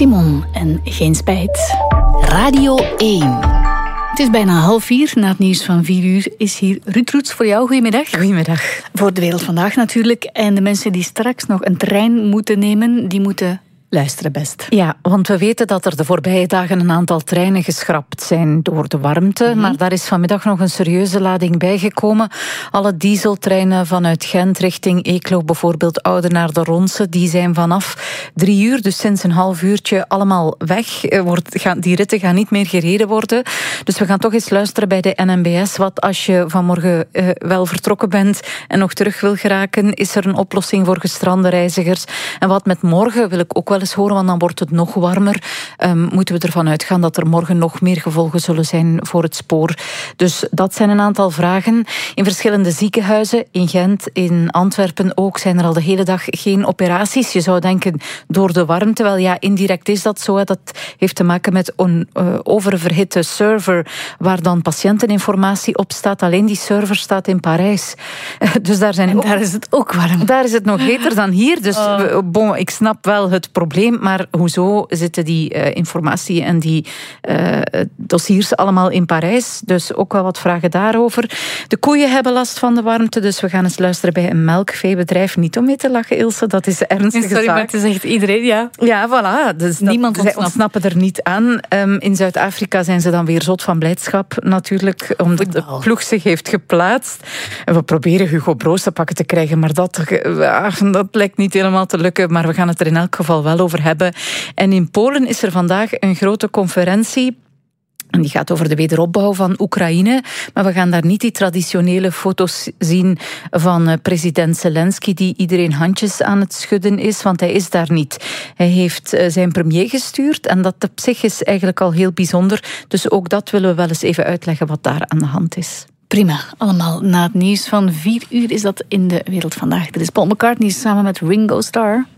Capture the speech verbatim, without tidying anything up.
Simon en Geen Spijt. Radio één. Het is bijna half vier. Na het nieuws van vier uur is hier Ruud Roets voor jou. Goedemiddag. Goedemiddag. Voor De Wereld Vandaag natuurlijk. En de mensen die straks nog een trein moeten nemen, die moeten luisteren best. Ja, want we weten dat er de voorbije dagen een aantal treinen geschrapt zijn door de warmte. Mm-hmm. Maar daar is vanmiddag nog een serieuze lading bijgekomen. Alle dieseltreinen vanuit Gent richting Eeklo, bijvoorbeeld Oudenaar de Ronse, die zijn vanaf drie uur, dus sinds een half uurtje, allemaal weg. Wordt, gaan, die ritten gaan niet meer gereden worden. Dus we gaan toch eens luisteren bij de N M B S. Wat als je vanmorgen uh, wel vertrokken bent en nog terug wil geraken, is er een oplossing voor gestrande reizigers? En wat met morgen wil ik ook wel eens horen, want dan wordt het nog warmer. Um, moeten we ervan uitgaan dat er morgen nog meer gevolgen zullen zijn voor het spoor. Dus dat zijn een aantal vragen. In verschillende ziekenhuizen, in Gent, in Antwerpen ook, zijn er al de hele dag geen operaties. Je zou denken, door de warmte. Wel ja, indirect is dat zo. Dat heeft te maken met een uh, oververhitte server, waar dan patiënteninformatie op staat. Alleen die server staat in Parijs. Dus daar zijn en ook, daar is het ook warm. Daar is het nog heter dan hier. Dus oh. bon, ik snap wel het probleem, maar hoezo zitten die uh, informatie en die uh, dossiers allemaal in Parijs? Dus ook wel wat vragen daarover. De koeien hebben last van de warmte, dus we gaan eens luisteren bij een melkveebedrijf. Niet om mee te lachen, Ilse, dat is ernstige Sorry, zaak. maar het is echt iedereen, ja. Ja, voilà. Dus niemand dat, zij ontsnappen er niet aan. Um, in Zuid-Afrika zijn ze dan weer zot van blijdschap, natuurlijk, omdat Voetbal. de ploeg zich heeft geplaatst. En we proberen Hugo Broos te pakken te krijgen, maar dat, uh, dat lijkt niet helemaal te lukken. Maar we gaan het er in elk geval wel over hebben. En in Polen is er vandaag een grote conferentie. En die gaat over de wederopbouw van Oekraïne. Maar we gaan daar niet die traditionele foto's zien van president Zelensky, die iedereen handjes aan het schudden is, want hij is daar niet. Hij heeft zijn premier gestuurd en dat op zich is eigenlijk al heel bijzonder. Dus ook dat willen we wel eens even uitleggen wat daar aan de hand is. Prima, allemaal na het nieuws van vier uur is dat in De Wereld Vandaag. Dit is Paul McCartney samen met Ringo Starr.